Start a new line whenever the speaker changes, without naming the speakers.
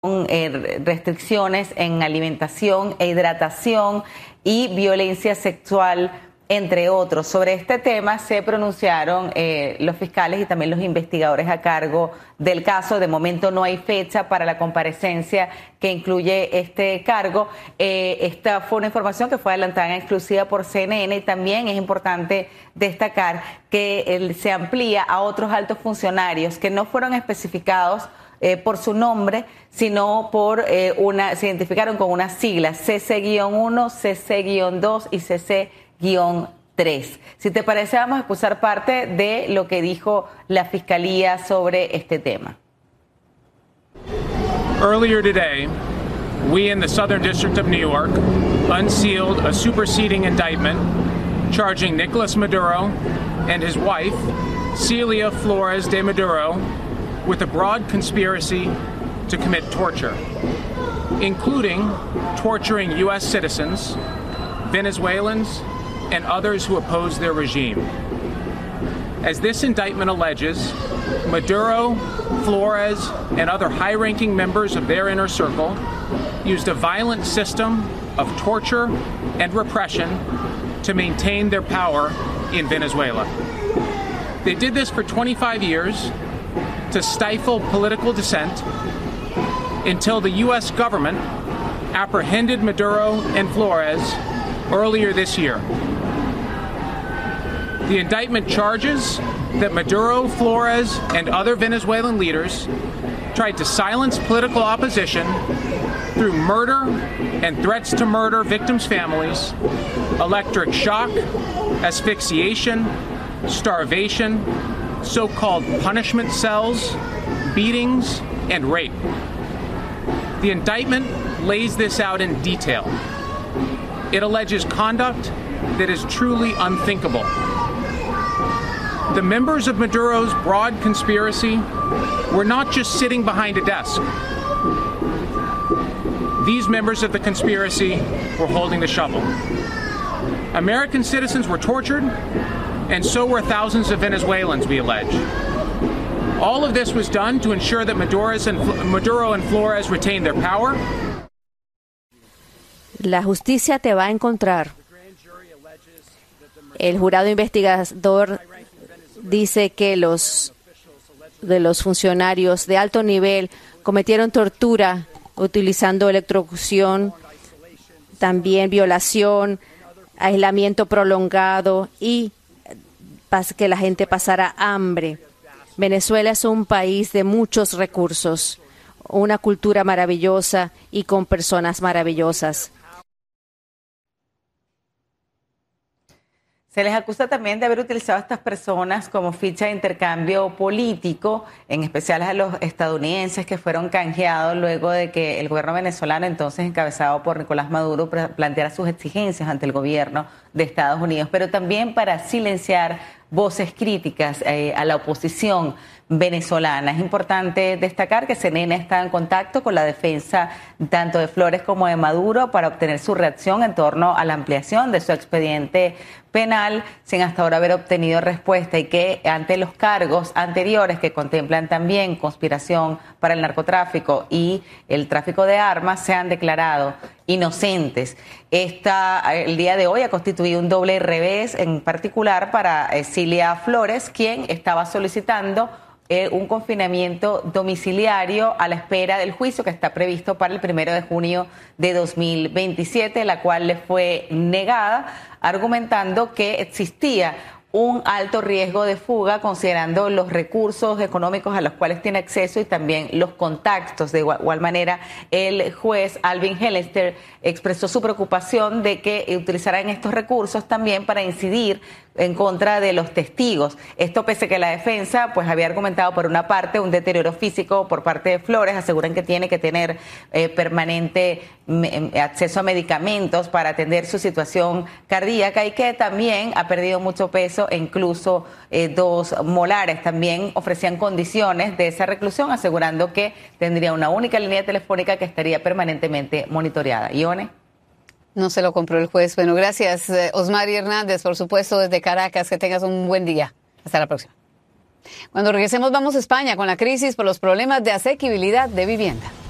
restricciones en alimentación e hidratación y violencia sexual, entre otros. Sobre este tema se pronunciaron los fiscales y también los investigadores a cargo del caso. De momento no hay fecha para la comparecencia que incluye este cargo. Esta fue una información que fue adelantada en exclusiva por CNN, y también es importante destacar que se amplía a otros altos funcionarios que no fueron especificados por su nombre, sino por se identificaron con unas siglas, CC-1, CC-2 y CC-3. Si te parece, vamos a escuchar parte de lo que dijo la Fiscalía sobre este tema.
Earlier today, we in the Southern District of New York unsealed a superseding indictment charging Nicolas Maduro and his wife, Celia Flores de Maduro, with a broad conspiracy to commit torture, including torturing U.S. citizens, Venezuelans, and others who oppose their regime. As this indictment alleges, Maduro, Flores, and other high-ranking members of their inner circle used a violent system of torture and repression to maintain their power in Venezuela. They did this for 25 years to stifle political dissent until the U.S. government apprehended Maduro and Flores earlier this year. The indictment charges that Maduro, Flores, and other Venezuelan leaders tried to silence political opposition through murder and threats to murder victims' families, electric shock, asphyxiation, starvation, so-called punishment cells, beatings, and rape. The indictment lays this out in detail. It alleges conduct that is truly unthinkable. The members of Maduro's broad conspiracy were not just sitting behind a desk. These members of the conspiracy were holding the shovel. American citizens were tortured, and so were thousands of Venezuelans, we allege. All of this was done to ensure that Maduro and Flores retain their power.
La justicia te va a encontrar. El jurado investigador dice que los funcionarios de alto nivel cometieron tortura utilizando electrocución, también violación, aislamiento prolongado y que la gente pasara hambre. Venezuela es un país de muchos recursos, una cultura maravillosa y con personas maravillosas.
Se les acusa también de haber utilizado a estas personas como ficha de intercambio político, en especial a los estadounidenses que fueron canjeados luego de que el gobierno venezolano, entonces encabezado por Nicolás Maduro, planteara sus exigencias ante el gobierno de Estados Unidos, pero también para silenciar voces críticas a la oposición venezolana. Es importante destacar que CNN está en contacto con la defensa tanto de Flores como de Maduro para obtener su reacción en torno a la ampliación de su expediente penal, sin hasta ahora haber obtenido respuesta, y que ante los cargos anteriores que contemplan también conspiración para el narcotráfico y el tráfico de armas se han declarado inocentes. El día de hoy ha constituido un doble revés, en particular para Celia Flores, quien estaba solicitando un confinamiento domiciliario a la espera del juicio que está previsto para el 1 de junio de 2027, la cual le fue negada, argumentando que existía un alto riesgo de fuga considerando los recursos económicos a los cuales tiene acceso y también los contactos. De igual manera, el juez Alvin Hellister expresó su preocupación de que utilizaran estos recursos también para incidir en contra de los testigos. Esto pese a que la defensa pues había argumentado por una parte un deterioro físico por parte de Flores, aseguran que tiene que tener permanente acceso a medicamentos para atender su situación cardíaca y que también ha perdido mucho peso e incluso 2 molares. También ofrecían condiciones de esa reclusión, asegurando que tendría una única línea telefónica que estaría permanentemente monitoreada. Ione.
No se lo compró el juez. Bueno, gracias, Osmari Hernández, por supuesto, desde Caracas. Que tengas un buen día. Hasta la próxima. Cuando regresemos, vamos a España con la crisis por los problemas de asequibilidad de vivienda.